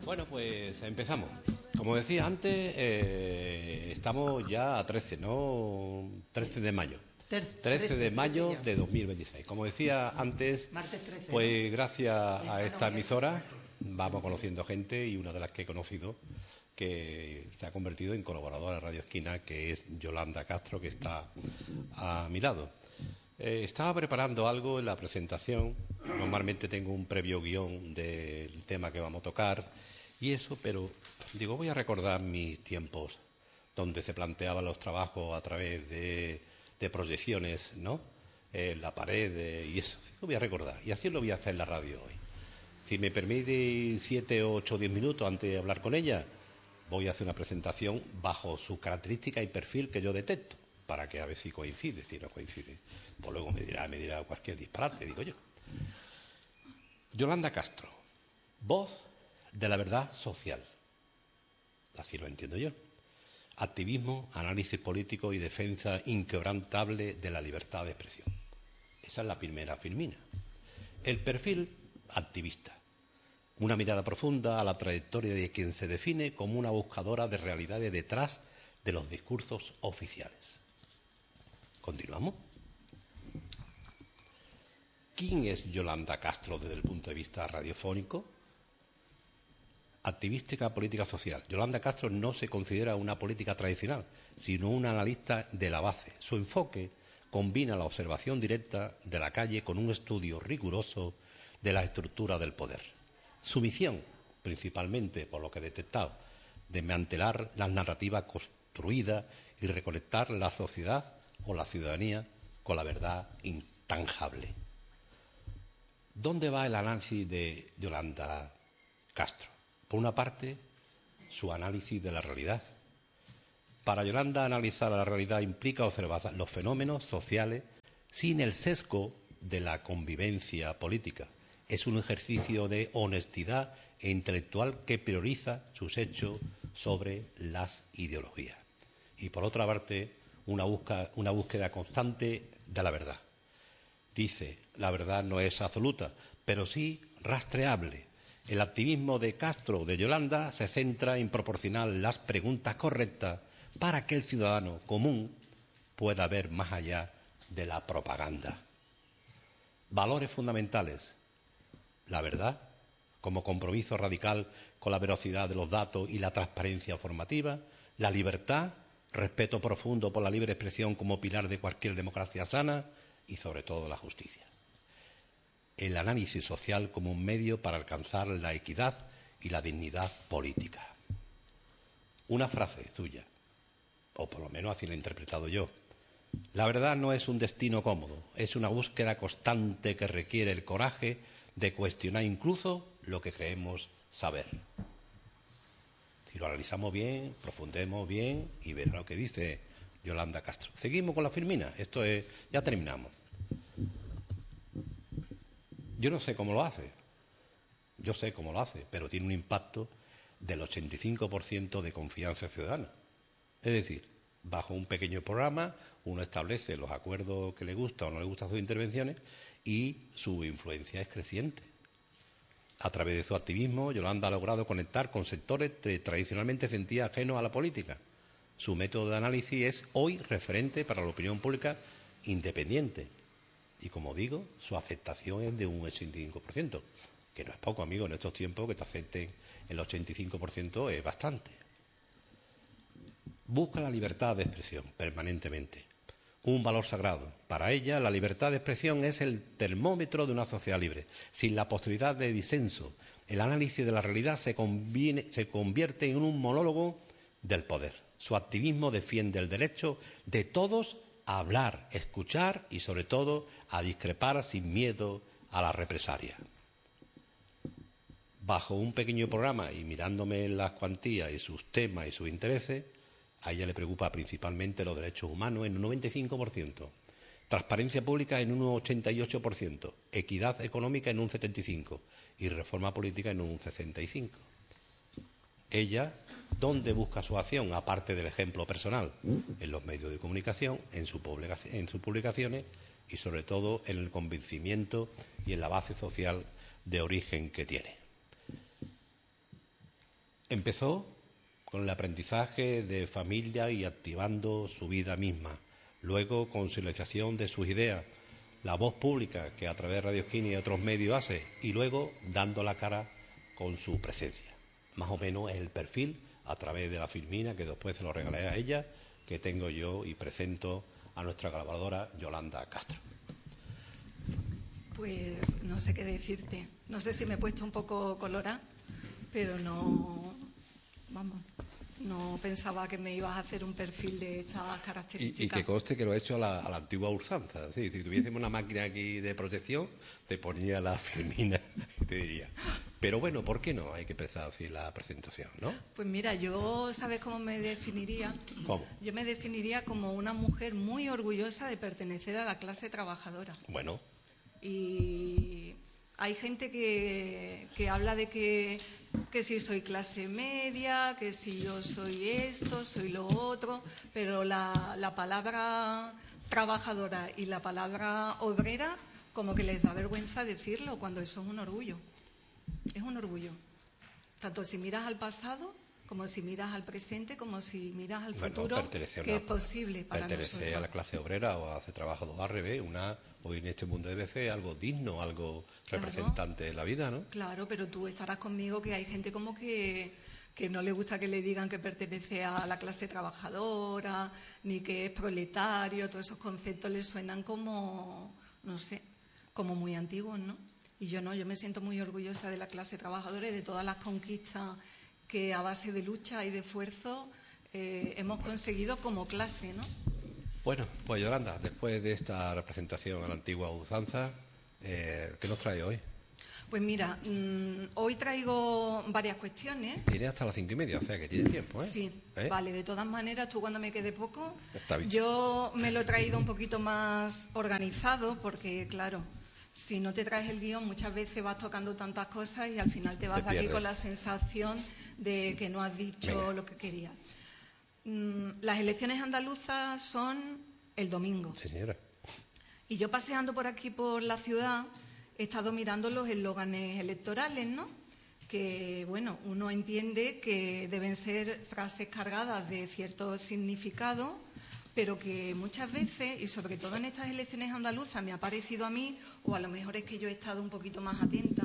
Bueno, pues empezamos. Como decía antes, estamos ya a 13, ¿no? 13 de mayo. 13 de mayo de 2026. Como decía antes, Martes 13, pues ¿no? gracias a esta emisora vamos conociendo gente, y una de las que he conocido que se ha convertido en colaboradora de Radio Esquina, que es Yolanda Castro, que está a mi lado. Estaba preparando algo en la presentación. Normalmente tengo un previo guión del tema que vamos a tocar y eso, pero digo, voy a recordar mis tiempos donde se planteaban los trabajos a través de proyecciones, ¿no? En la pared y eso. Digo, voy a recordar, y así lo voy a hacer en la radio hoy. Si me permite 7, 8, 10 minutos antes de hablar con ella, voy a hacer una presentación bajo sus características y perfil que yo detecto, para que a ver si coincide. Si no coincide, pues luego me dirá cualquier disparate, digo yo. Yolanda Castro, voz de la verdad social. Así lo entiendo yo. Activismo, análisis político y defensa inquebrantable de la libertad de expresión. Esa es la primera firmina. El perfil, activista. Una mirada profunda a la trayectoria de quien se define como una buscadora de realidades detrás de los discursos oficiales. ¿Continuamos? ¿Quién es Yolanda Castro desde el punto de vista radiofónico? Activística política social. Yolanda Castro no se considera una política tradicional, sino una analista de la base. Su enfoque combina la observación directa de la calle con un estudio riguroso de la estructura del poder. Su misión, principalmente, por lo que he detectado, desmantelar las narrativas construidas y reconectar la sociedad o la ciudadanía con la verdad intangible. ¿Dónde va el análisis de Yolanda Castro? Por una parte, su análisis de la realidad. Para Yolanda, analizar la realidad implica observar los fenómenos sociales sin el sesgo de la convivencia política. Es un ejercicio de honestidad e intelectual que prioriza sus hechos sobre las ideologías. Y por otra parte, una búsqueda constante de la verdad. Dice, la verdad no es absoluta, pero sí rastreable. El activismo de Castro, de Yolanda, se centra en proporcionar las preguntas correctas para que el ciudadano común pueda ver más allá de la propaganda. Valores fundamentales. La verdad, como compromiso radical con la veracidad de los datos y la transparencia informativa. La libertad, respeto profundo por la libre expresión como pilar de cualquier democracia sana. Y sobre todo la justicia. El análisis social como un medio para alcanzar la equidad y la dignidad política. Una frase suya, o por lo menos así la he interpretado yo. La verdad no es un destino cómodo, es una búsqueda constante que requiere el coraje de cuestionar incluso lo que creemos saber. Si lo analizamos bien, profundemos bien y verá lo que dice Yolanda Castro. Seguimos con la firmina, esto es, ya terminamos. Yo no sé cómo lo hace, pero tiene un impacto del 85% de confianza ciudadana. Es decir, bajo un pequeño programa, uno establece los acuerdos que le gusta o no le gustan sus intervenciones y su influencia es creciente. A través de su activismo, Yolanda ha logrado conectar con sectores que tradicionalmente sentía ajenos a la política. Su método de análisis es hoy referente para la opinión pública independiente. Y como digo, su aceptación es de un 85%, que no es poco, amigo, en estos tiempos que te acepten el 85% es bastante. Busca la libertad de expresión permanentemente, un valor sagrado. Para ella, la libertad de expresión es el termómetro de una sociedad libre. Sin la posibilidad de disenso, el análisis de la realidad se convierte en un monólogo del poder. Su activismo defiende el derecho de todos a hablar, escuchar y, sobre todo, a discrepar sin miedo a la represalia. Bajo un pequeño programa y mirándome las cuantías y sus temas y sus intereses, a ella le preocupa principalmente los derechos humanos en un 95%, transparencia pública en un 88%, equidad económica en un 75% y reforma política en un 65%. Ella, ¿dónde busca su acción? Aparte del ejemplo personal, en los medios de comunicación, en sus publicaciones y sobre todo en el convencimiento y en la base social de origen que tiene. Empezó con el aprendizaje de familia y activando su vida misma. Luego, con socialización de sus ideas, la voz pública que a través de Radio Esquina y otros medios hace, y luego dando la cara con su presencia. Más o menos es el perfil, a través de la filmina, que después se lo regalé a ella, que tengo yo y presento a nuestra colaboradora Yolanda Castro. Pues no sé qué decirte. No sé si me he puesto un poco colorada, pero no pensaba que me ibas a hacer un perfil de estas características. Y que conste que lo he hecho a la antigua usanza. Sí, si tuviésemos una máquina aquí de protección, te ponía la filmina y te diría. Pero bueno, ¿por qué no? Hay que empezar así la presentación, ¿no? Pues mira, yo, ¿sabes cómo me definiría? ¿Cómo? Yo me definiría como una mujer muy orgullosa de pertenecer a la clase trabajadora. Bueno. Y hay gente que habla de que si soy clase media, que si yo soy esto, soy lo otro, pero la palabra trabajadora y la palabra obrera como que les da vergüenza decirlo cuando eso es un orgullo. Es un orgullo. Tanto si miras al pasado, como si miras al presente, como si miras al futuro, que es posible para nosotros. Pertenece a la clase obrera o hace trabajo al revés. Hoy en este mundo debe ser algo digno, algo representante de la vida, ¿no? Claro, pero tú estarás conmigo que hay gente como que no le gusta que le digan que pertenece a la clase trabajadora, ni que es proletario, todos esos conceptos le suenan como, no sé, como muy antiguos, ¿no? Y yo no, yo me siento muy orgullosa de la clase trabajadora y de todas las conquistas que a base de lucha y de esfuerzo hemos conseguido como clase, ¿no? Bueno, pues Yolanda, después de esta representación a la antigua usanza, ¿qué nos trae hoy? Pues mira, hoy traigo varias cuestiones. Tiene hasta las 5:30, o sea que tiene tiempo, ¿eh? Sí, vale, de todas maneras, tú cuando me quede poco, Está bien. Yo me lo he traído un poquito más organizado porque, claro, si no te traes el guión muchas veces vas tocando tantas cosas y al final te vas de aquí con la sensación de que no has dicho lo que querías. Las elecciones andaluzas son el domingo. Señora. Y yo paseando por aquí por la ciudad he estado mirando los eslóganes electorales, ¿no? Que, bueno, uno entiende que deben ser frases cargadas de cierto significado, pero que muchas veces, y sobre todo en estas elecciones andaluzas, me ha parecido a mí, o a lo mejor es que yo he estado un poquito más atenta,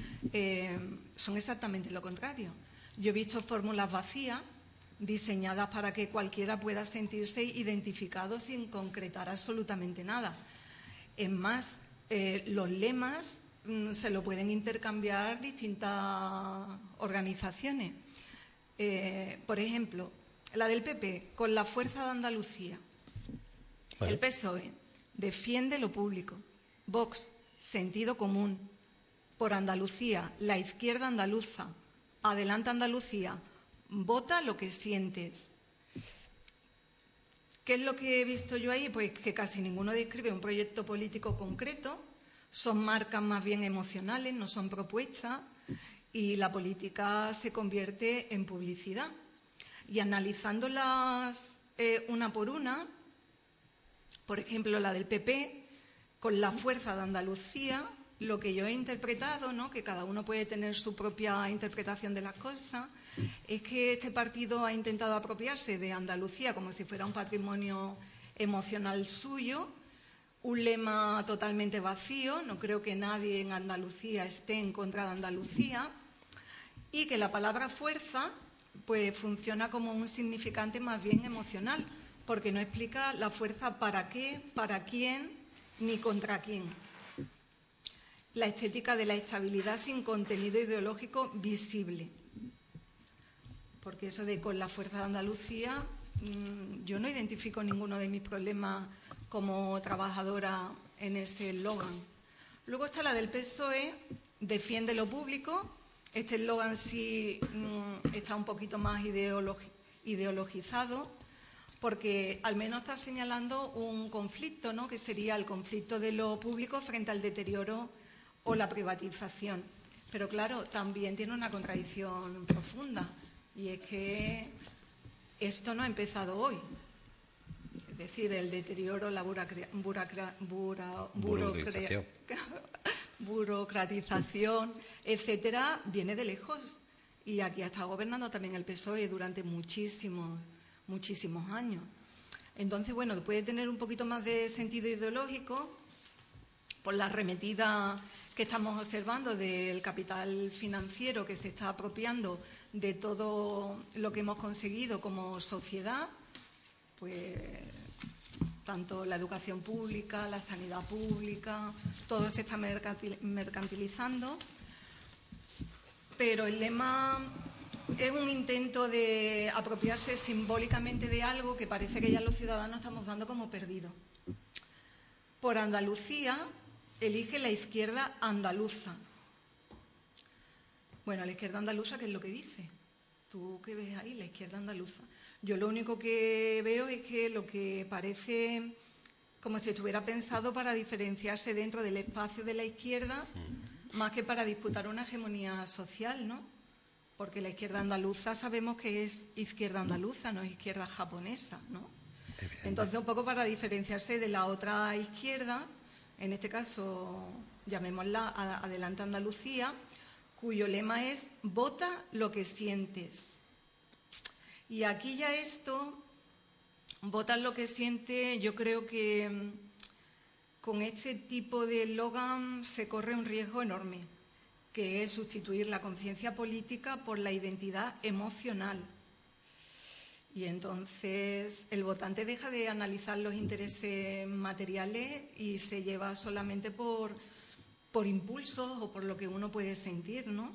son exactamente lo contrario. Yo he visto fórmulas vacías, diseñadas para que cualquiera pueda sentirse identificado sin concretar absolutamente nada. Es más, los lemas se lo pueden intercambiar distintas organizaciones. Por ejemplo, la del PP, con la fuerza de Andalucía. Bueno. El PSOE, defiende lo público. Vox, sentido común. Por Andalucía, la izquierda andaluza. Adelanta Andalucía, vota lo que sientes. ¿Qué es lo que he visto yo ahí? Pues que casi ninguno describe un proyecto político concreto, son marcas más bien emocionales, no son propuestas, y la política se convierte en publicidad. Y analizándolas una por una, por ejemplo, la del PP, con la fuerza de Andalucía, lo que yo he interpretado, ¿no?, que cada uno puede tener su propia interpretación de las cosas, es que este partido ha intentado apropiarse de Andalucía como si fuera un patrimonio emocional suyo, un lema totalmente vacío, no creo que nadie en Andalucía esté en contra de Andalucía, y que la palabra fuerza pues funciona como un significante más bien emocional, porque no explica la fuerza para qué, para quién, ni contra quién. La estética de la estabilidad sin contenido ideológico visible. Porque eso de con la fuerza de Andalucía, yo no identifico ninguno de mis problemas como trabajadora en ese eslogan. Luego está la del PSOE, defiende lo público. Este eslogan sí está un poquito más ideologizado, porque al menos está señalando un conflicto, ¿no?, que sería el conflicto de lo público frente al deterioro o la privatización. Pero claro, también tiene una contradicción profunda, y es que esto no ha empezado hoy. Es decir, el deterioro, la burocratización, etcétera, viene de lejos. y aquí ha estado gobernando también el PSOE durante muchísimos años. Entonces, bueno, puede tener un poquito más de sentido ideológico por la arremetida que estamos observando del capital financiero que se está apropiando de todo lo que hemos conseguido como sociedad, pues tanto la educación pública, la sanidad pública, todo se está mercantilizando. Pero el lema es un intento de apropiarse simbólicamente de algo que parece que ya los ciudadanos estamos dando como perdido. Por Andalucía elige la izquierda andaluza. Bueno, la izquierda andaluza, ¿qué es lo que dice? ¿Tú qué ves ahí, la izquierda andaluza? Yo lo único que veo es que lo que parece como si estuviera pensado para diferenciarse dentro del espacio de la izquierda, más que para disputar una hegemonía social, ¿no? Porque la izquierda andaluza sabemos que es izquierda andaluza, no es izquierda japonesa, ¿no? Entonces, un poco para diferenciarse de la otra izquierda, en este caso llamémosla Adelante Andalucía, cuyo lema es vota lo que sientes. Y aquí ya esto, vota lo que siente, yo creo que con este tipo de eslogan se corre un riesgo enorme, que es sustituir la conciencia política por la identidad emocional. Y entonces el votante deja de analizar los intereses materiales y se lleva solamente por impulsos o por lo que uno puede sentir, ¿no?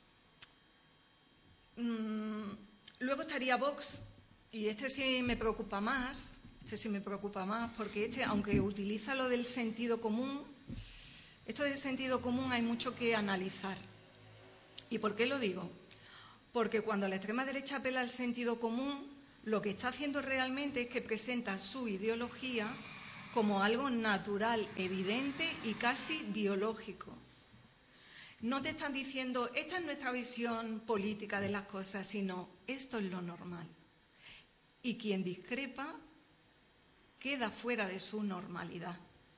Luego estaría Vox, y este sí me preocupa más, porque aunque utiliza lo del sentido común, esto del sentido común hay mucho que analizar. ¿Y por qué lo digo? Porque cuando la extrema derecha apela al sentido común, lo que está haciendo realmente es que presenta su ideología como algo natural, evidente y casi biológico. No te están diciendo, esta es nuestra visión política de las cosas, sino esto es lo normal. Y quien discrepa queda fuera de su normalidad.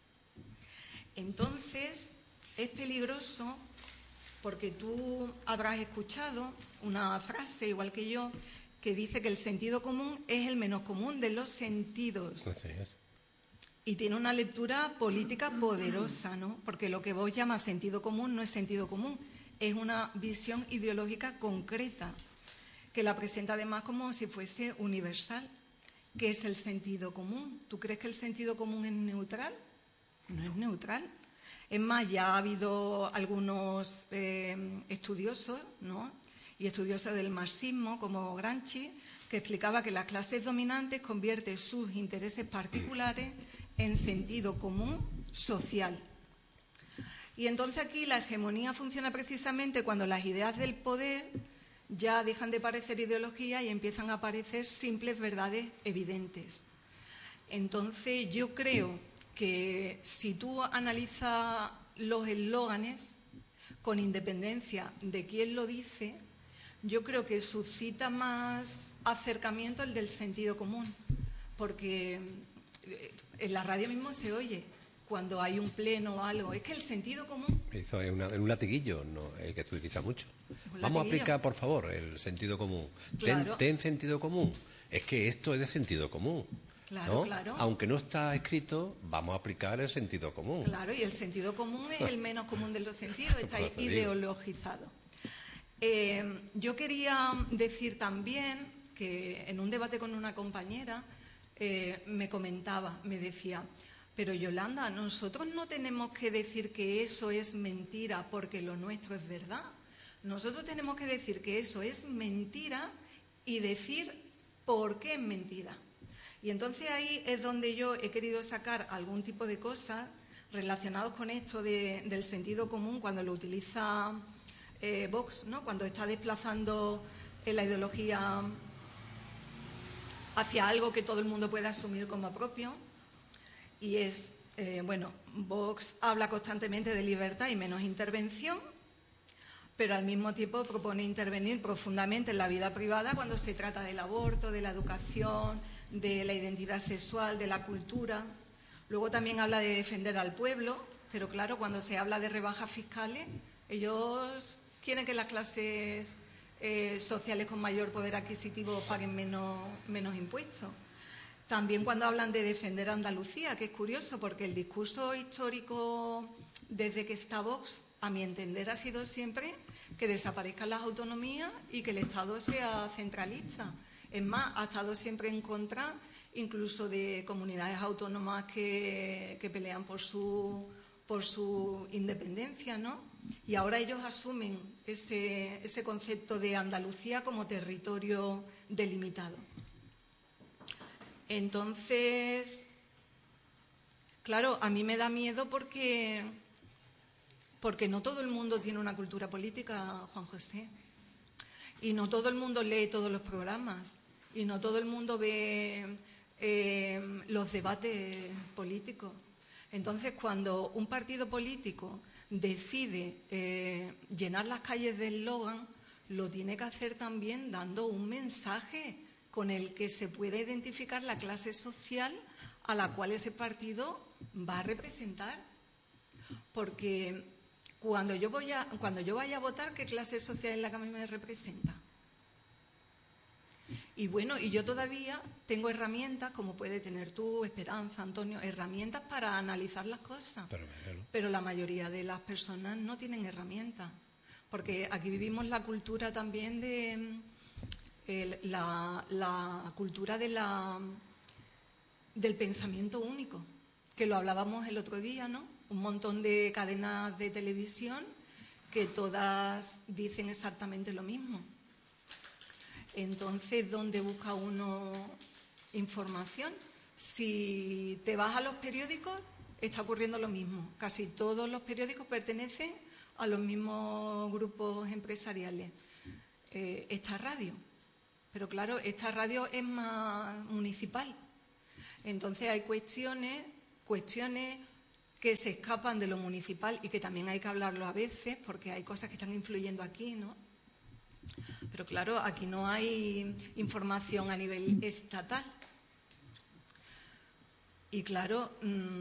Entonces, es peligroso porque tú habrás escuchado una frase, igual que yo, que dice que el sentido común es el menos común de los sentidos. Así es. Y tiene una lectura política poderosa, ¿no? Porque lo que vos llamas sentido común no es sentido común, es una visión ideológica concreta, que la presenta además como si fuese universal. ¿Qué es el sentido común? ¿Tú crees que el sentido común es neutral? No es neutral. Es más, ya ha habido algunos estudiosos, ¿no? Y estudiosos del marxismo, como Gramsci, que explicaba que las clases dominantes convierten sus intereses particulares en sentido común social. Y entonces aquí la hegemonía funciona precisamente cuando las ideas del poder ya dejan de parecer ideología y empiezan a aparecer simples verdades evidentes. Entonces yo creo que si tú analizas los eslóganes con independencia de quién lo dice, yo creo que suscita más acercamiento el del sentido común, porque en la radio mismo se oye cuando hay un pleno o algo, es que el sentido común... Eso es un latiguillo, no, que se utiliza mucho. Vamos a aplicar, por favor, el sentido común. Claro. Ten sentido común. Es que esto es de sentido común. Claro, ¿no? claro. Aunque no está escrito, vamos a aplicar el sentido común. Claro, y el sentido común es el menos común de los sentidos, está ideologizado. Yo quería decir también que en un debate con una compañera me decía, pero Yolanda, nosotros no tenemos que decir que eso es mentira porque lo nuestro es verdad. Nosotros tenemos que decir que eso es mentira y decir por qué es mentira. Y entonces ahí es donde yo he querido sacar algún tipo de cosas relacionadas con esto del sentido común cuando lo utiliza Vox, ¿no? Cuando está desplazando la ideología hacia algo que todo el mundo puede asumir como propio. Y es, Vox habla constantemente de libertad y menos intervención, pero al mismo tiempo propone intervenir profundamente en la vida privada cuando se trata del aborto, de la educación, de la identidad sexual, de la cultura. Luego también habla de defender al pueblo, pero claro, cuando se habla de rebajas fiscales, ellos quieren que las clases sociales con mayor poder adquisitivo paguen menos impuestos. También cuando hablan de defender a Andalucía, que es curioso, porque el discurso histórico desde que está Vox, a mi entender, ha sido siempre que desaparezcan las autonomías y que el Estado sea centralista. Es más, ha estado siempre en contra incluso de comunidades autónomas que pelean por su independencia, ¿no? Y ahora ellos asumen ese concepto de Andalucía como territorio delimitado. Entonces, claro, a mí me da miedo porque no todo el mundo tiene una cultura política, Juan José. Y no todo el mundo lee todos los programas. Y no todo el mundo ve los debates políticos. Entonces, cuando un partido político decide llenar las calles de eslogan, lo tiene que hacer también dando un mensaje con el que se pueda identificar la clase social a la cual ese partido va a representar. Porque cuando yo vaya a votar, ¿qué clase social es la que a mí me representa? Y bueno, y yo todavía tengo herramientas, como puede tener tú, Esperanza, Antonio, herramientas para analizar las cosas. Pero la mayoría de las personas no tienen herramientas. Porque aquí vivimos la cultura también de la cultura del pensamiento único, que lo hablábamos el otro día, ¿no? Un montón de cadenas de televisión que todas dicen exactamente lo mismo. Entonces, ¿dónde busca uno información? Si te vas a los periódicos, está ocurriendo lo mismo. Casi todos los periódicos pertenecen a los mismos grupos empresariales. Esta radio, pero claro, esta radio es más municipal. Entonces hay cuestiones que se escapan de lo municipal y que también hay que hablarlo a veces porque hay cosas que están influyendo aquí, ¿no? Pero claro, aquí no hay información a nivel estatal. Y claro,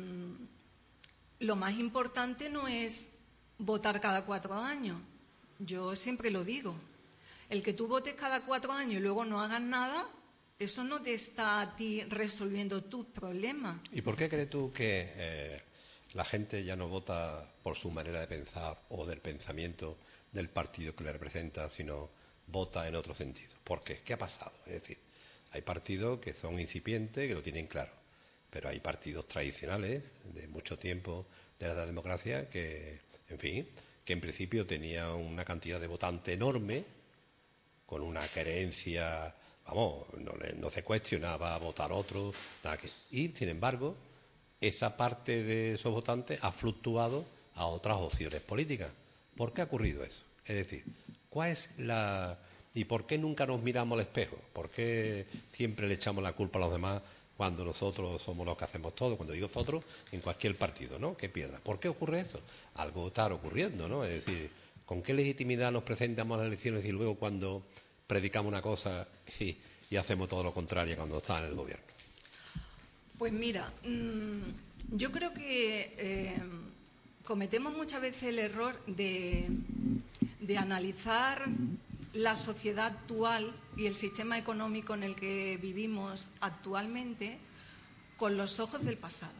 lo más importante no es votar cada 4 años. Yo siempre lo digo. El que tú votes cada 4 años y luego no hagas nada, eso no te está a ti resolviendo tus problemas. ¿Y por qué crees tú que la gente ya no vota por su manera de pensar o del pensamiento del partido que le representa, sino vota en otro sentido? ¿Por qué? ¿Qué ha pasado? Es decir, hay partidos que son incipientes, que lo tienen claro, pero hay partidos tradicionales de mucho tiempo de la democracia que, en fin, que en principio tenían una cantidad de votantes enorme, con una creencia, vamos, no se cuestionaba votar otro, nada que. Y, sin embargo, esa parte de esos votantes ha fluctuado a otras opciones políticas. ¿Por qué ha ocurrido eso? Es decir, ¿cuál es ¿y por qué nunca nos miramos al espejo? ¿Por qué siempre le echamos la culpa a los demás cuando nosotros somos los que hacemos todo? Cuando digo nosotros, en cualquier partido, ¿no? Que pierda. ¿Por qué ocurre eso? Algo está ocurriendo, ¿no? Es decir, ¿con qué legitimidad nos presentamos a las elecciones y luego cuando predicamos una cosa y hacemos todo lo contrario cuando está en el gobierno? Pues mira, yo creo que cometemos muchas veces el error de analizar la sociedad actual y el sistema económico en el que vivimos actualmente con los ojos del pasado.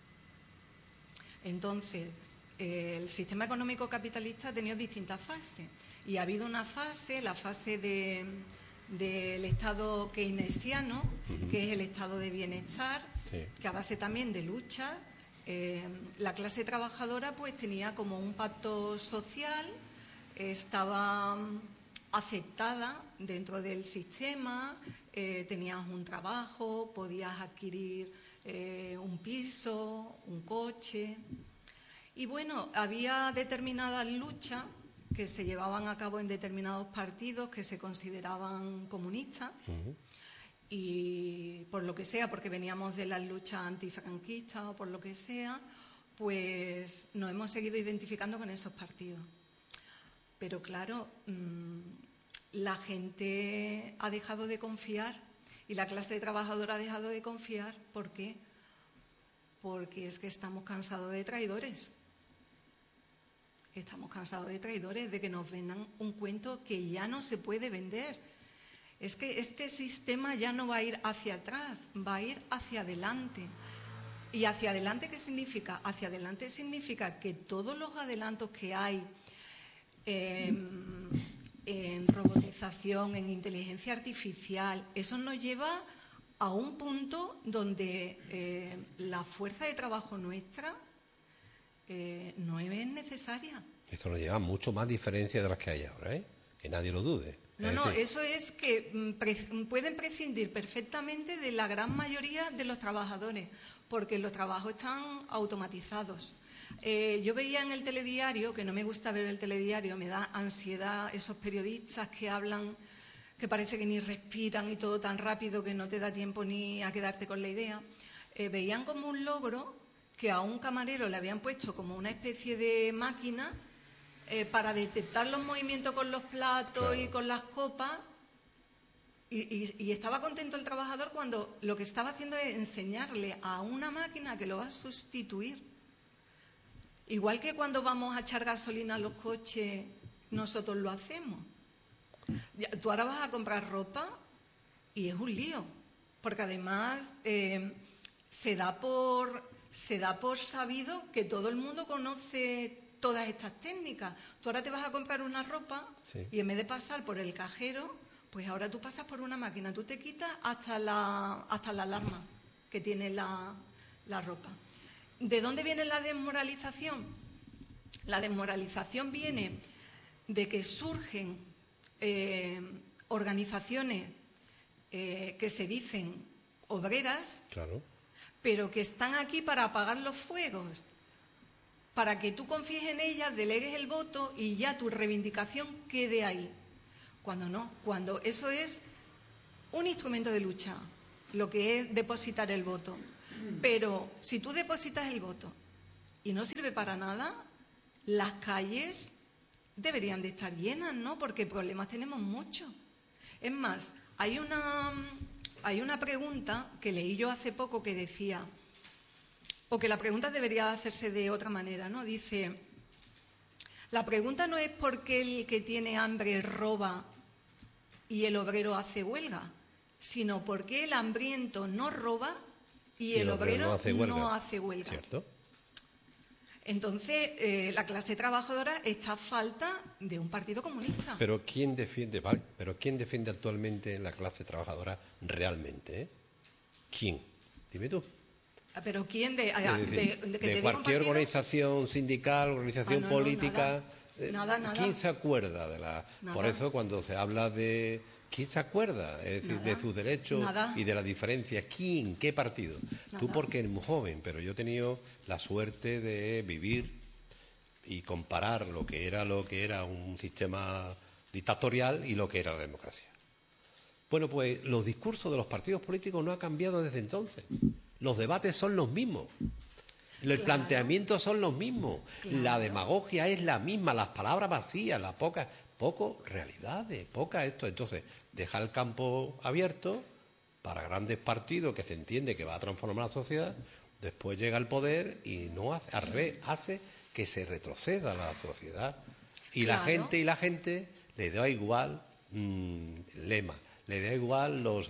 Entonces, el sistema económico capitalista ha tenido distintas fases y ha habido una fase, la fase del Estado keynesiano, que es el estado de bienestar, sí, que a base también de lucha, la clase trabajadora pues tenía como un pacto social, estaba aceptada dentro del sistema, tenías un trabajo, podías adquirir un piso, un coche. Y bueno, había determinadas luchas que se llevaban a cabo en determinados partidos que se consideraban comunistas. Y por lo que sea, porque veníamos de las luchas antifranquistas o por lo que sea, pues nos hemos seguido identificando con esos partidos. Pero claro, la gente ha dejado de confiar y la clase trabajadora ha dejado de confiar. ¿Por qué? Porque es que estamos cansados de traidores. Estamos cansados de traidores, de que nos vendan un cuento que ya no se puede vender. Es que este sistema ya no va a ir hacia atrás, va a ir hacia adelante. ¿Y hacia adelante qué significa? Hacia adelante significa que todos los adelantos que hay en robotización, en inteligencia artificial, eso nos lleva a un punto donde la fuerza de trabajo nuestra no es necesaria. Eso nos lleva a mucho más diferencias de las que hay ahora, ¿eh? Que nadie lo dude. No, eso es que pueden prescindir perfectamente de la gran mayoría de los trabajadores, porque los trabajos están automatizados. Yo veía en el telediario, que no me gusta ver el telediario, me da ansiedad esos periodistas que hablan, que parece que ni respiran y todo tan rápido que no te da tiempo ni a quedarte con la idea. Veían como un logro que a un camarero le habían puesto como una especie de máquina para detectar los movimientos con los platos, claro, y con las copas, y estaba contento el trabajador cuando lo que estaba haciendo es enseñarle a una máquina que lo va a sustituir. Igual que cuando vamos a echar gasolina a los coches, nosotros lo hacemos. Tú ahora vas a comprar ropa y es un lío, porque además se da por sabido que todo el mundo conoce todas estas técnicas. Tú ahora te vas a comprar una ropa, sí, y en vez de pasar por el cajero, pues ahora tú pasas por una máquina, tú te quitas hasta la alarma que tiene la ropa. ¿De dónde viene la desmoralización? La desmoralización viene de que surgen organizaciones que se dicen obreras, claro, pero que están aquí para apagar los fuegos, para que tú confíes en ellas, delegues el voto y ya tu reivindicación quede ahí. Cuando no, cuando eso es un instrumento de lucha, lo que es depositar el voto. Pero si tú depositas el voto y no sirve para nada, las calles deberían de estar llenas, ¿no? Porque problemas tenemos muchos. Es más, hay una pregunta que leí yo hace poco que decía, o que la pregunta debería hacerse de otra manera, ¿no? Dice, la pregunta no es por qué el que tiene hambre roba y el obrero hace huelga, sino por qué el hambriento no roba y el obrero no hace huelga. ¿Cierto? Entonces, la clase trabajadora está a falta de un partido comunista. Pero ¿quién defiende actualmente la clase trabajadora realmente? ¿Quién? Dime tú. ¿Pero quién? De cualquier organización sindical, organización política. Nada. ¿Quién se acuerda de la...? Nada. Por eso cuando se habla de... ¿Quién se acuerda? Es decir, de sus derechos y de las diferencias. ¿Quién? ¿Qué partido? Tú porque eres muy joven, pero yo he tenido la suerte de vivir y comparar lo que era un sistema dictatorial y lo que era la democracia. Bueno, pues los discursos de los partidos políticos no han cambiado desde entonces. Los debates son los mismos. El planteamiento son los mismos. La demagogia es la misma, las palabras vacías, las pocas realidades, poca esto. Entonces, deja el campo abierto para grandes partidos que se entiende que va a transformar la sociedad, después llega el poder y no hace, al revés, hace que se retroceda la sociedad. Y la gente le da igual lema, le da igual los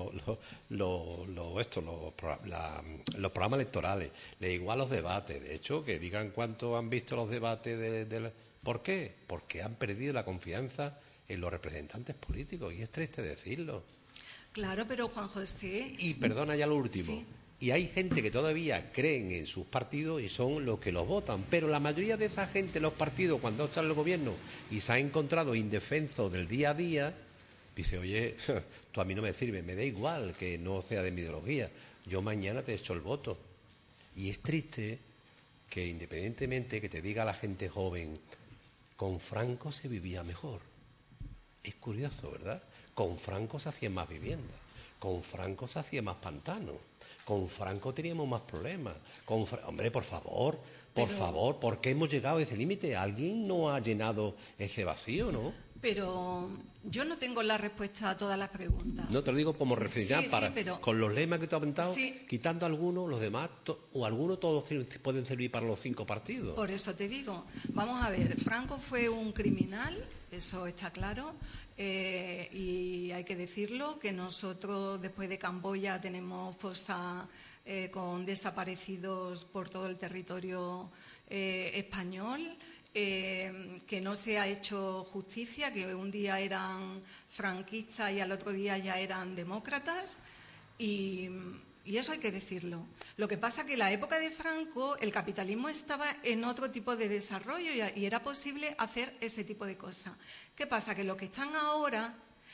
programas electorales, le da igual los debates. De hecho, que digan cuánto han visto los debates ¿por qué? Porque han perdido la confianza en los representantes políticos, y es triste decirlo. Claro, pero Juan José... Y perdona ya lo último. Sí. Y hay gente que todavía creen en sus partidos y son los que los votan, pero la mayoría de esa gente, los partidos, cuando están en el gobierno y se ha encontrado indefenso del día a día, dice, oye, tú a mí no me sirves, me da igual que no sea de mi ideología, yo mañana te echo el voto. Y es triste que independientemente que te diga la gente joven, con Franco se vivía mejor. Es curioso, ¿verdad? Con Franco se hacían más viviendas, con Franco se hacía más pantanos, con Franco teníamos más problemas. Hombre, por favor, ¿por qué hemos llegado a ese límite? ¿Alguien no ha llenado ese vacío, no? Pero yo no tengo la respuesta a todas las preguntas. No, te lo digo como reflexión con los lemas que tú has comentado, sí, quitando algunos, los demás, o algunos todos pueden servir para los 5 partidos. Por eso te digo, vamos a ver, Franco fue un criminal, eso está claro, y hay que decirlo, que nosotros después de Camboya tenemos fosa con desaparecidos por todo el territorio español. Que no se ha hecho justicia, que un día eran franquistas y al otro día ya eran demócratas, y eso hay que decirlo. Lo que pasa es que en la época de Franco el capitalismo estaba en otro tipo de desarrollo y era posible hacer ese tipo de cosas. ¿Qué pasa? Que los que están ahora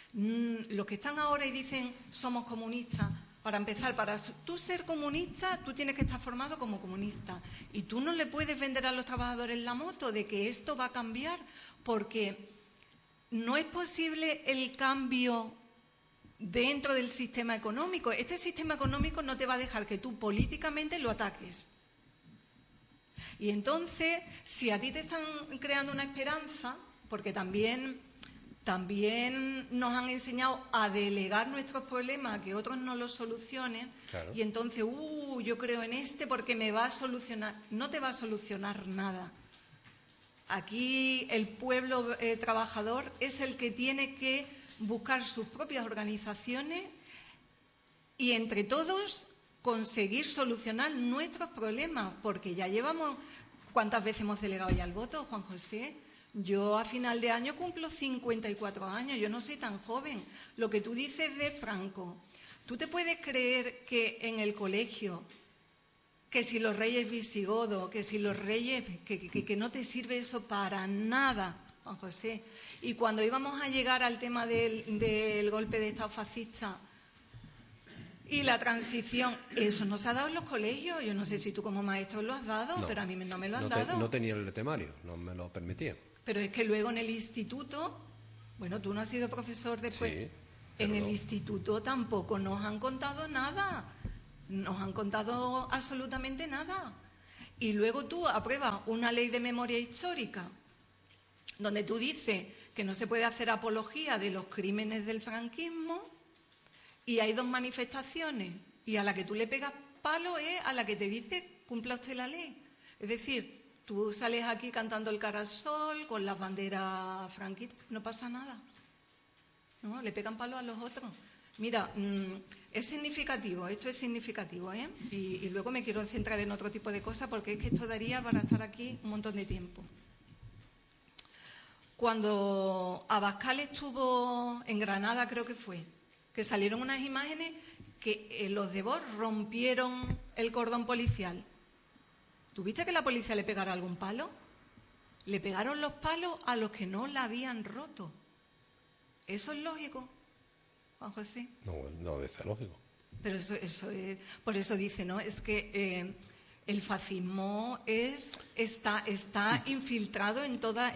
y dicen somos comunistas, para empezar, para tú ser comunista, tú tienes que estar formado como comunista. Y tú no le puedes vender a los trabajadores la moto de que esto va a cambiar, porque no es posible el cambio dentro del sistema económico. Este sistema económico no te va a dejar que tú políticamente lo ataques. Y entonces, si a ti te están creando una esperanza, porque también nos han enseñado a delegar nuestros problemas, a que otros no los solucionen, claro. Y entonces, yo creo en este porque me va a solucionar. No te va a solucionar nada. Aquí el pueblo trabajador es el que tiene que buscar sus propias organizaciones y entre todos conseguir solucionar nuestros problemas, porque ya llevamos... ¿Cuántas veces hemos delegado ya el voto, Juan José? Yo a final de año cumplo 54 años, yo no soy tan joven. Lo que tú dices de Franco, ¿tú te puedes creer que en el colegio, que si los reyes visigodos, que si los reyes, que no te sirve eso para nada, Juan José? Y cuando íbamos a llegar al tema del golpe de Estado fascista y la transición, eso no se ha dado en los colegios. Yo no sé si tú como maestro lo has dado, no, pero a mí no me lo han dado. No tenía el temario, no me lo permitía. Pero es que luego en el instituto, bueno, tú no has sido profesor después, sí, en el instituto tampoco nos han contado nada, nos han contado absolutamente nada. Y luego tú apruebas una ley de memoria histórica donde tú dices que no se puede hacer apología de los crímenes del franquismo y hay 2 manifestaciones y a la que tú le pegas palo es a la que te dice cumpla usted la ley. Es decir, tú sales aquí cantando el cara al sol, con las banderas franquistas, no pasa nada. No, le pegan palo a los otros. Mira, es significativo, esto es significativo, ¿eh? Y luego me quiero centrar en otro tipo de cosas porque es que esto daría para estar aquí un montón de tiempo. Cuando Abascal estuvo en Granada, creo que fue, que salieron unas imágenes que los de Vox rompieron el cordón policial. ¿Tuviste que la policía le pegara algún palo? Le pegaron los palos a los que no la habían roto. ¿Eso es lógico, Juan José? No debe ser lógico. Pero eso es, por eso dice, ¿no? Es que el fascismo está infiltrado en todas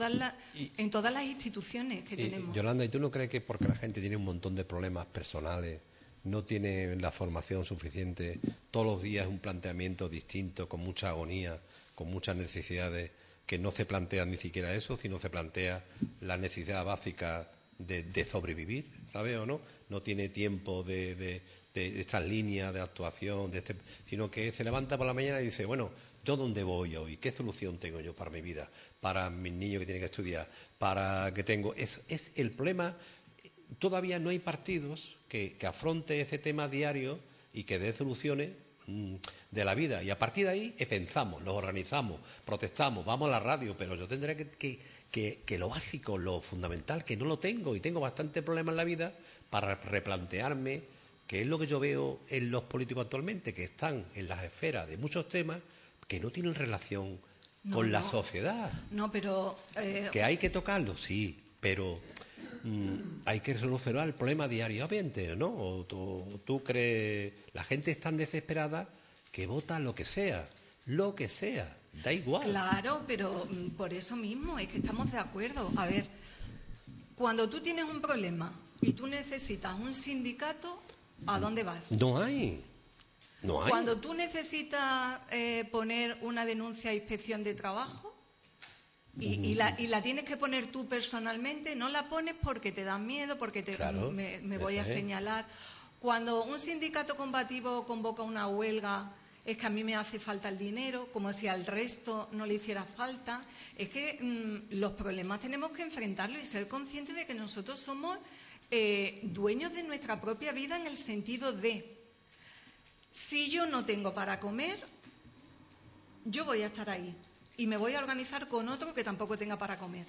las instituciones que tenemos. Yolanda, ¿y tú no crees que porque la gente tiene un montón de problemas personales, no tiene la formación suficiente, todos los días un planteamiento distinto, con mucha agonía, con muchas necesidades, que no se plantea ni siquiera eso, sino se plantea la necesidad básica de sobrevivir, ¿sabes o no? No tiene tiempo de estas líneas de actuación, sino que se levanta por la mañana y dice, bueno, ¿yo dónde voy hoy? ¿Qué solución tengo yo para mi vida? Para mis niños que tienen que estudiar, para que tengo... Es el problema. Todavía no hay partidos que afronten ese tema diario y que dé soluciones de la vida. Y a partir de ahí pensamos, nos organizamos, protestamos, vamos a la radio, pero yo tendré que lo básico, lo fundamental, que no lo tengo y tengo bastante problemas en la vida para replantearme, que es lo que yo veo en los políticos actualmente, que están en las esferas de muchos temas que no tienen relación con la sociedad. No, pero... Que hay que tocarlo, sí, pero... hay que solucionar el problema diariamente, ¿no? ¿O tú crees? La gente es tan desesperada que vota lo que sea, da igual. Claro, pero por eso mismo es que estamos de acuerdo. A ver, cuando tú tienes un problema y tú necesitas un sindicato, ¿a dónde vas? No hay. Cuando tú necesitas poner una denuncia a Inspección de Trabajo, Y la tienes que poner tú personalmente, no la pones porque te da miedo, porque me voy a señalar. Cuando un sindicato combativo convoca una huelga, es que a mí me hace falta el dinero, como si al resto no le hiciera falta. Es que los problemas tenemos que enfrentarlos y ser conscientes de que nosotros somos dueños de nuestra propia vida, en el sentido de, si yo no tengo para comer, yo voy a estar ahí y me voy a organizar con otro que tampoco tenga para comer.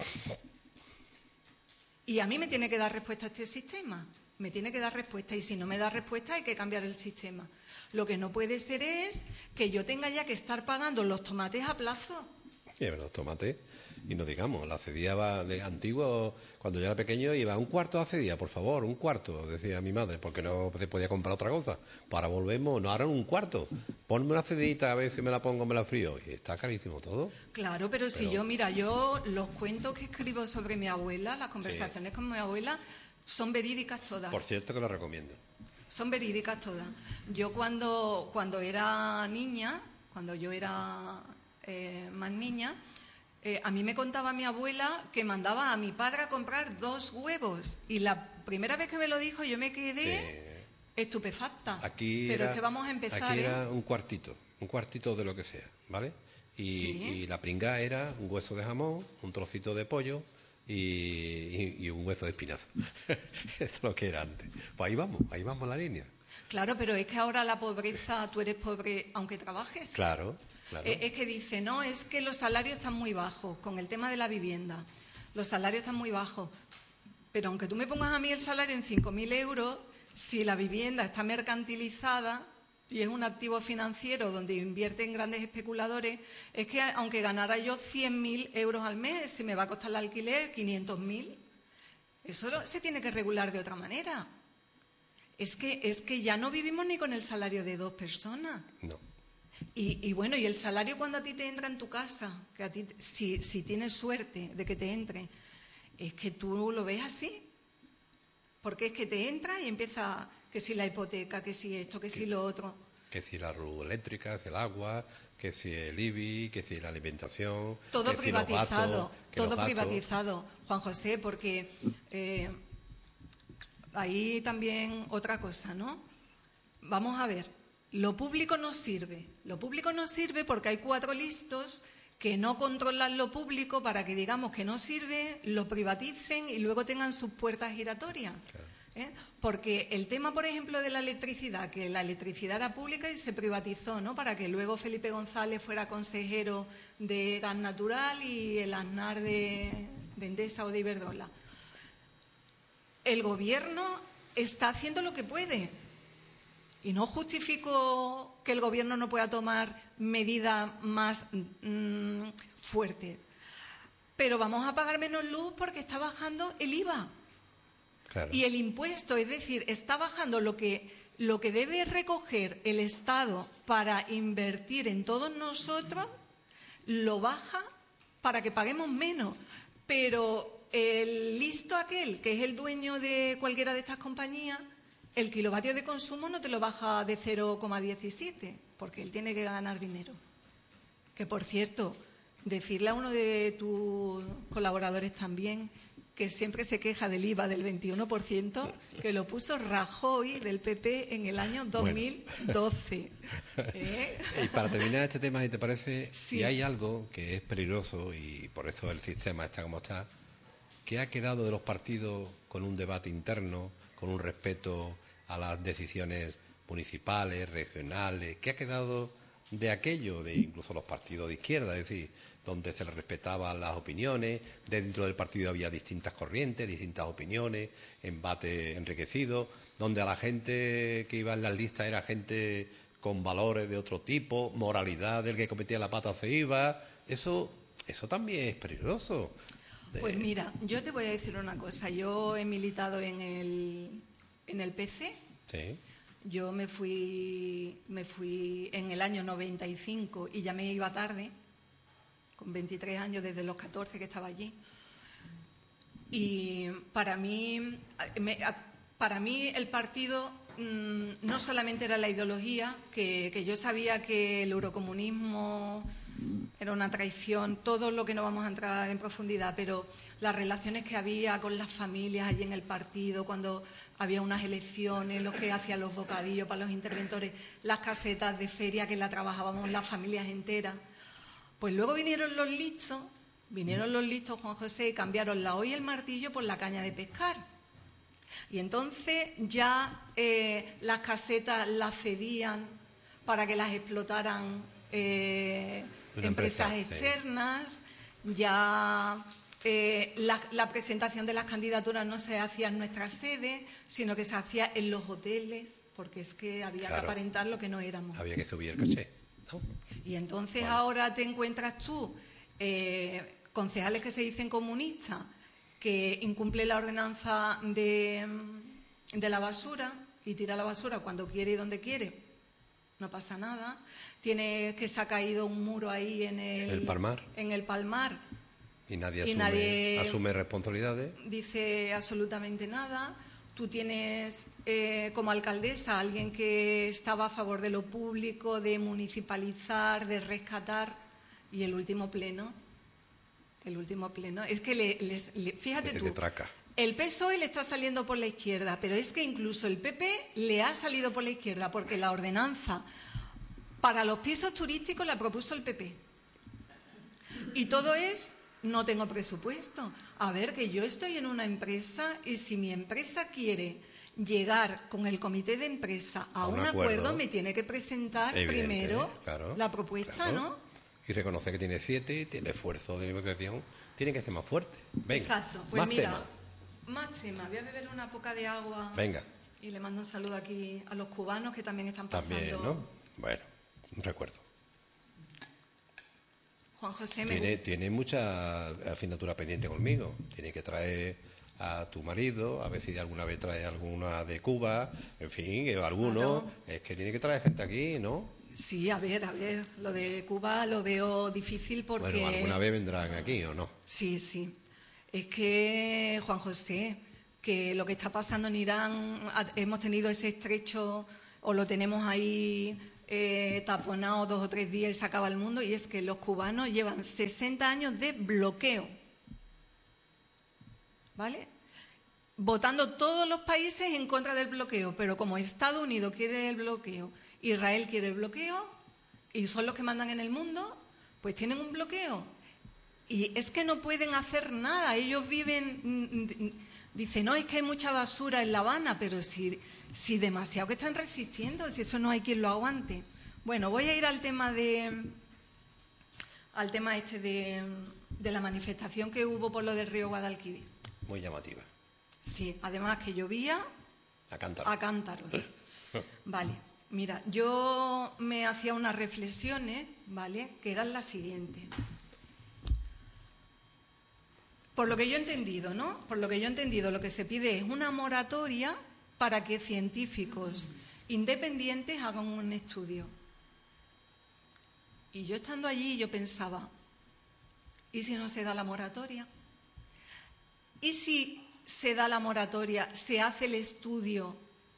Y a mí me tiene que dar respuesta a este sistema. Me tiene que dar respuesta, y si no me da respuesta hay que cambiar el sistema. Lo que no puede ser es que yo tenga ya que estar pagando los tomates a plazo. Sí, pero los tomates, y no digamos, la cedía va de antiguo, cuando yo era pequeño iba un cuarto de cedía, por favor, un cuarto, decía mi madre, porque no se podía comprar otra cosa. Para volvemos, no, ahora un cuarto, ponme una cedita a ver si me la pongo, me la frío, y está carísimo todo. Claro, pero si yo los cuentos que escribo sobre mi abuela, las conversaciones con mi abuela, son verídicas todas. Por cierto que lo recomiendo. Son verídicas todas. Yo cuando era niña, cuando yo era más niña, a mí me contaba mi abuela que mandaba a mi padre a comprar 2 huevos. Y la primera vez que me lo dijo yo me quedé estupefacta. Pero es que vamos a empezar. Aquí era un cuartito de lo que sea, ¿vale? Y la pringá era un hueso de jamón, un trocito de pollo y un hueso de espinazo. Eso es lo que era antes. Pues ahí vamos la línea. Claro, pero es que ahora la pobreza, tú eres pobre aunque trabajes. Claro. Es que dice, no, es que los salarios están muy bajos, con el tema de la vivienda. Los salarios están muy bajos. Pero aunque tú me pongas a mí el salario en 5.000 euros, si la vivienda está mercantilizada y es un activo financiero donde invierten grandes especuladores, es que aunque ganara yo 100.000 euros al mes, si me va a costar el alquiler 500.000, eso se tiene que regular de otra manera. Es que ya no vivimos ni con el salario de 2 personas. No. Y bueno, y el salario cuando a ti te entra en tu casa, que a ti, si tienes suerte de que te entre, es que tú lo ves así. Porque es que te entra y empieza, que si la hipoteca, que si esto, que si lo otro. Que si la luz eléctrica, que si el agua, que si el IBI, que si la alimentación. Todo que privatizado, si los gastos, privatizado, Juan José, porque ahí también otra cosa, ¿no? Vamos a ver, lo público no sirve. Lo público no sirve porque hay 4 listos que no controlan lo público para que digamos que no sirve, lo privaticen y luego tengan sus puertas giratorias. Claro. Porque el tema, por ejemplo, de la electricidad, que la electricidad era pública y se privatizó, ¿no? Para que luego Felipe González fuera consejero de Gas Natural y el Aznar de Endesa o de Iberdrola. El gobierno está haciendo lo que puede. Y no justifico que el gobierno no pueda tomar medidas más fuertes. Pero vamos a pagar menos luz porque está bajando el IVA. Claro. Y el impuesto, es decir, está bajando lo que debe recoger el Estado para invertir en todos nosotros, lo baja para que paguemos menos. Pero el listo aquel, que es el dueño de cualquiera de estas compañías, el kilovatio de consumo no te lo baja de 0,17, porque él tiene que ganar dinero. Que, por cierto, decirle a uno de tus colaboradores también, que siempre se queja del IVA del 21%, que lo puso Rajoy del PP en el año 2012. Y para terminar este tema, si te parece, sí. Si hay algo que es peligroso, y por eso el sistema está como está, que ha quedado de los partidos con un debate interno, con un respeto a las decisiones municipales, regionales, que ha quedado de aquello, de incluso los partidos de izquierda, es decir, donde se les respetaban las opiniones, dentro del partido había distintas corrientes, distintas opiniones, embate enriquecido, donde a la gente que iba en las listas era gente con valores de otro tipo, moralidad del que cometía la pata se iba, eso también es peligroso. Pues mira, yo te voy a decir una cosa. Yo he militado en el PC. Sí. Yo me fui en el año 95 y ya me iba tarde, con 23 años, desde los 14 que estaba allí. Y para mí el partido no solamente era la ideología, que yo sabía que el eurocomunismo era una traición, todo lo que no vamos a entrar en profundidad, pero las relaciones que había con las familias allí en el partido, cuando había unas elecciones, los que hacían los bocadillos para los interventores, las casetas de feria que la trabajábamos las familias enteras. Pues luego vinieron los listos, Juan José, y cambiaron la hoz y el martillo por la caña de pescar. Y entonces ya las casetas las cedían para que las explotaran empresas externas, sí. Ya la presentación de las candidaturas no se hacía en nuestra sede, sino que se hacía en los hoteles, porque es que había que aparentar lo que no éramos. Había que subir el caché, ¿no? Y entonces ahora te encuentras tú, concejales que se dicen comunistas, que incumple la ordenanza de la basura y tira la basura cuando quiere y donde quiere, no pasa nada. Tienes que se ha caído un muro ahí en el Palmar. En el Palmar. Y nadie asume responsabilidades. Dice absolutamente nada. Tú tienes como alcaldesa alguien que estaba a favor de lo público, de municipalizar, de rescatar, y el último pleno, es que fíjate tú, el PSOE le está saliendo por la izquierda, pero es que incluso el PP le ha salido por la izquierda, porque la ordenanza para los pisos turísticos la propuso el PP. Y todo es, no tengo presupuesto. A ver, que yo estoy en una empresa y si mi empresa quiere llegar con el comité de empresa a un acuerdo, me tiene que presentar primero la propuesta, ¿no? Y reconoce que tiene 7, tiene esfuerzo de negociación, tiene que ser más fuerte. Venga, exacto. Pues mira, más tema. Voy a beber una poca de agua. Venga. Y le mando un saludo aquí a los cubanos que también están pasando. También, ¿no? Bueno, un recuerdo. Juan José tiene mucha asignatura pendiente conmigo. Tiene que traer a tu marido, a ver si alguna vez trae alguna de Cuba, en fin, alguno. Claro. Es que tiene que traer gente aquí, ¿no? Sí, a ver, lo de Cuba lo veo difícil porque... Bueno, ¿alguna vez vendrán aquí o no? Sí. Es que, Juan José, que lo que está pasando en Irán, hemos tenido ese estrecho, o lo tenemos ahí taponado 2 o 3 días y se acaba el mundo, y es que los cubanos llevan 60 años de bloqueo, ¿vale? Votando todos los países en contra del bloqueo, pero como Estados Unidos quiere el bloqueo, Israel quiere el bloqueo y son los que mandan en el mundo, pues tienen un bloqueo. Y es que no pueden hacer nada. Ellos viven... Dicen, no, es que hay mucha basura en La Habana, pero si demasiado que están resistiendo, si eso no hay quien lo aguante. Bueno, voy a ir al tema de la manifestación que hubo por lo del río Guadalquivir. Muy llamativa. Sí, además que llovía a cántaros. Vale. Mira, yo me hacía unas reflexiones, ¿vale?, que eran las siguientes. Por lo que yo he entendido, ¿no? Lo que se pide es una moratoria para que científicos independientes hagan un estudio. Y yo estando allí, yo pensaba, ¿y si no se da la moratoria? ¿Y si se da la moratoria, se hace el estudio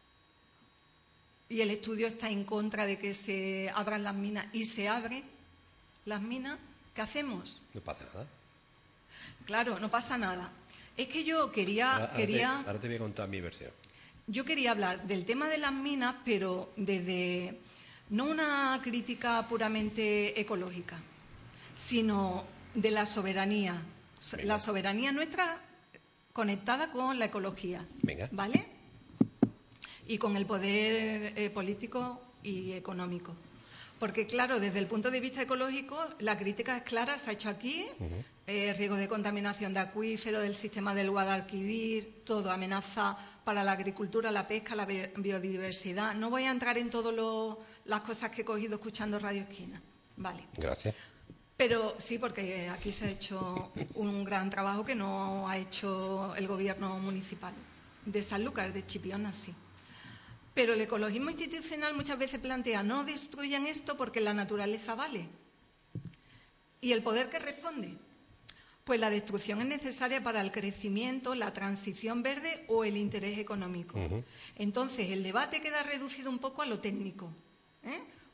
y el estudio está en contra de que se abran las minas y se abren las minas? ¿Qué hacemos? No pasa nada. Claro, no pasa nada. Es que yo quería... Ahora te voy a contar mi versión. Yo quería hablar del tema de las minas, pero desde no una crítica puramente ecológica, sino de la soberanía. Venga. La soberanía nuestra conectada con la ecología. Venga. ¿Vale? Y con el poder político y económico. Porque, claro, desde el punto de vista ecológico, la crítica es clara, se ha hecho aquí, riesgo de contaminación de acuífero, del sistema del Guadalquivir, todo, amenaza para la agricultura, la pesca, la biodiversidad. No voy a entrar en todas las cosas que he cogido escuchando Radio Esquina. Vale. Gracias. Pero sí, porque aquí se ha hecho un gran trabajo que no ha hecho el gobierno municipal. De Sanlúcar, de Chipiona, sí. Pero el ecologismo institucional muchas veces plantea, no destruyan esto porque la naturaleza vale. ¿Y el poder qué responde? Pues la destrucción es necesaria para el crecimiento, la transición verde o el interés económico. Entonces, el debate queda reducido un poco a lo técnico, ¿eh?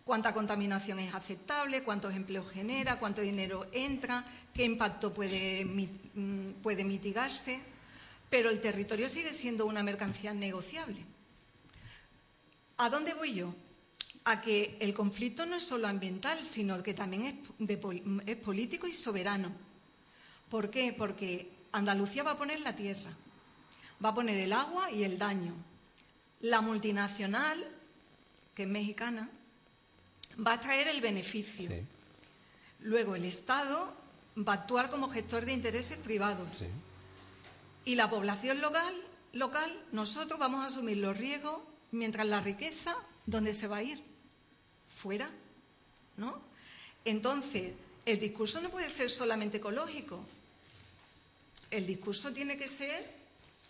cuánta contaminación es aceptable, cuántos empleos genera, cuánto dinero entra, qué impacto puede mitigarse, pero el territorio sigue siendo una mercancía negociable. ¿A dónde voy yo? A que el conflicto no es solo ambiental, sino que también es político y soberano. ¿Por qué? Porque Andalucía va a poner la tierra, va a poner el agua y el daño. La multinacional, que es mexicana, va a traer el beneficio. Sí. Luego el Estado va a actuar como gestor de intereses privados. Sí. Y la población local, nosotros vamos a asumir los riesgos, mientras la riqueza, ¿dónde se va a ir? Fuera, ¿no? Entonces, el discurso no puede ser solamente ecológico. El discurso tiene que ser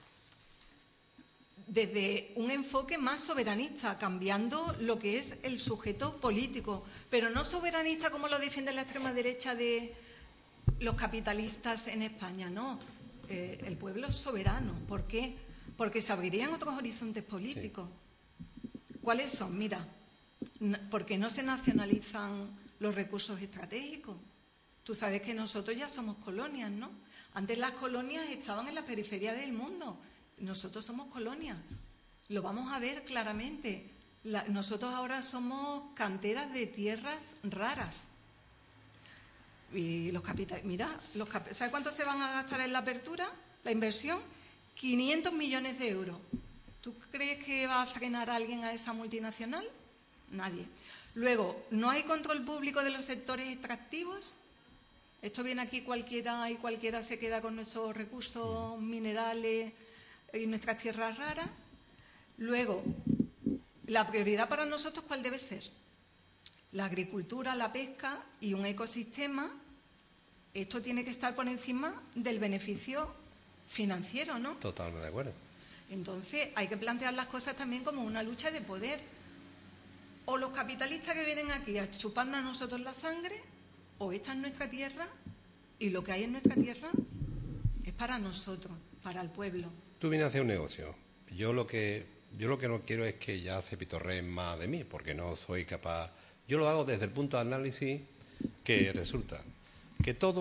desde un enfoque más soberanista, cambiando lo que es el sujeto político, pero no soberanista como lo defiende la extrema derecha de los capitalistas en España, no. El pueblo es soberano. ¿Por qué? Porque se abrirían otros horizontes políticos. Sí. ¿Cuáles son? Mira, ¿por qué no se nacionalizan los recursos estratégicos? Tú sabes que nosotros ya somos colonias, ¿no? Antes las colonias estaban en la periferia del mundo. Nosotros somos colonias. Lo vamos a ver claramente. Nosotros ahora somos canteras de tierras raras. Y los capitales, mira, ¿sabes cuánto se van a gastar en la apertura? La inversión, 500 millones de euros. ¿Tú crees que va a frenar a alguien a esa multinacional? Nadie. Luego, ¿no hay control público de los sectores extractivos? Esto viene aquí cualquiera y cualquiera se queda con nuestros recursos minerales y nuestras tierras raras. Luego, la prioridad para nosotros, ¿cuál debe ser? La agricultura, la pesca y un ecosistema. Esto tiene que estar por encima del beneficio financiero, ¿no? Totalmente de acuerdo. Entonces, hay que plantear las cosas también como una lucha de poder. O los capitalistas que vienen aquí a chuparnos a nosotros la sangre, o esta es nuestra tierra y lo que hay en nuestra tierra es para nosotros, para el pueblo. Tú vienes a hacer un negocio. Yo lo que no quiero es que ya se pitorreen más de mí, porque no soy capaz. Yo lo hago desde el punto de análisis que resulta que todo